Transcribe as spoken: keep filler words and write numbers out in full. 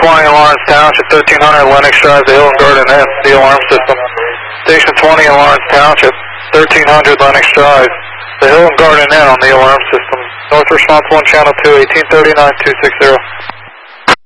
twenty in Lawrence Township, thirteen hundred Lennox Drive, the Hill and Garden Inn, the alarm system. Station twenty in Lawrence Township, thirteen hundred Lennox Drive, the Hill and Garden Inn on the alarm system. North response one, channel two, eighteen thirty-nine, two six zero.